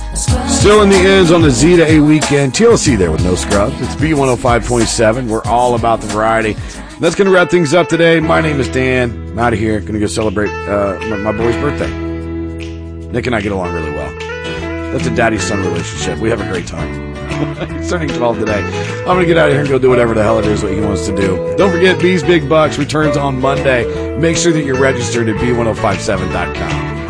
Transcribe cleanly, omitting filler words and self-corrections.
Still in the ends on the Z to A weekend. TLC there with no scrubs. It's B105.7. We're all about the variety. That's going to wrap things up today. My name is Dan. I'm out of here. Going to go celebrate my boy's birthday. Nick and I get along really well. That's a daddy-son relationship. We have a great time. He's turning 12 today. I'm going to get out of here and go do whatever the hell it is that he wants to do. Don't forget, B's Big Bucks returns on Monday. Make sure that you're registered at B1057.com.